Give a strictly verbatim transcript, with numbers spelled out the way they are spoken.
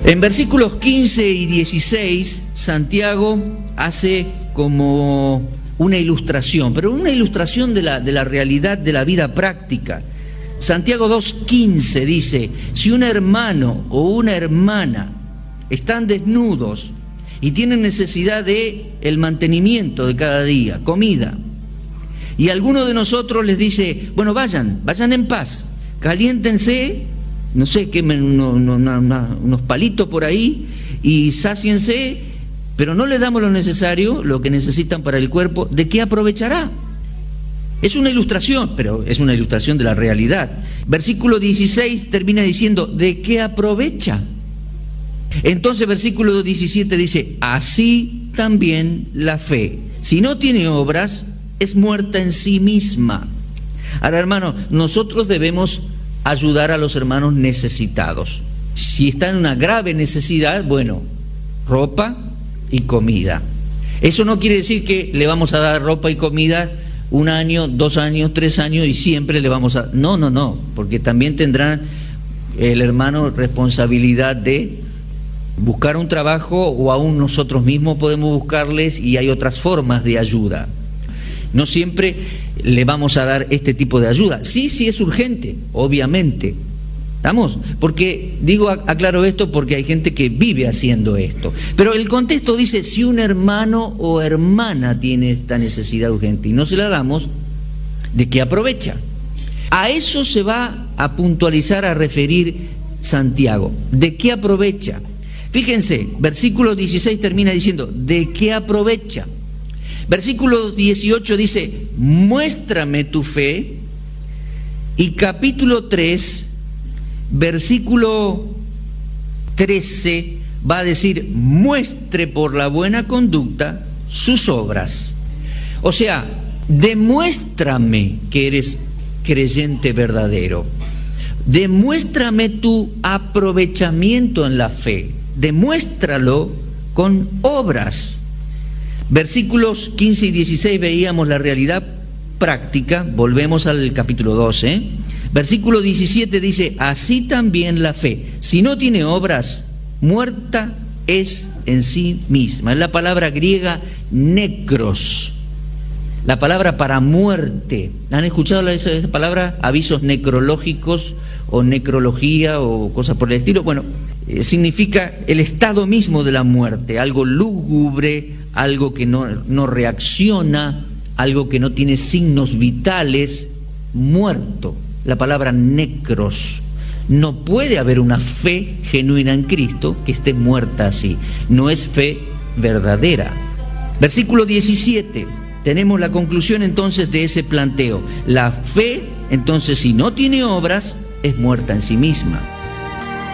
En versículos quince y dieciséis, Santiago hace como una ilustración, pero una ilustración de la, de la realidad de la vida práctica. Santiago dos quince dice: si un hermano o una hermana están desnudos y tienen necesidad de el mantenimiento de cada día, comida, y alguno de nosotros les dice: bueno, vayan, vayan en paz, caliéntense, no sé, quemen uno, uno, una, una, unos palitos por ahí y sáciense, pero no le damos lo necesario, lo que necesitan para el cuerpo, ¿de qué aprovechará? Es una ilustración, pero es una ilustración de la realidad. Versículo dieciséis termina diciendo: ¿de qué aprovecha? Entonces versículo diecisiete dice: así también la fe, si no tiene obras, es muerta en sí misma. Ahora, hermano, nosotros debemos ayudar a los hermanos necesitados. Si están en una grave necesidad, bueno, ropa y comida. Eso no quiere decir que le vamos a dar ropa y comida un año, dos años, tres años y siempre le vamos a... No, no, no, porque también tendrá el hermano responsabilidad de buscar un trabajo, o aún nosotros mismos podemos buscarles, y hay otras formas de ayuda. No siempre le vamos a dar este tipo de ayuda. Sí, sí es urgente, obviamente. ¿Estamos? Porque, digo, aclaro esto porque hay gente que vive haciendo esto. Pero el contexto dice: si un hermano o hermana tiene esta necesidad urgente y no se la damos, ¿de qué aprovecha? A eso se va a puntualizar, a referir Santiago. ¿De qué aprovecha? Fíjense, versículo dieciséis termina diciendo: ¿de qué aprovecha? Versículo dieciocho dice: muéstrame tu fe. Y capítulo tres, versículo trece, va a decir: muestre por la buena conducta sus obras. O sea, demuéstrame que eres creyente verdadero. Demuéstrame tu aprovechamiento en la fe. Demuéstralo con obras. Versículos quince y dieciséis veíamos la realidad práctica. Volvemos al capítulo doce. Versículo diecisiete dice: así también la fe, si no tiene obras, muerta es en sí misma. Es la palabra griega necros, la palabra para muerte. ¿Han escuchado esa, esa palabra? Avisos necrológicos o necrología o cosas por el estilo. Bueno, eh, significa el estado mismo de la muerte, algo lúgubre, algo que no, no reacciona, algo que no tiene signos vitales, muerto. La palabra necros. No puede haber una fe genuina en Cristo que esté muerta así. No es fe verdadera. Versículo diecisiete. Tenemos la conclusión entonces de ese planteo. La fe, entonces, si no tiene obras, es muerta en sí misma.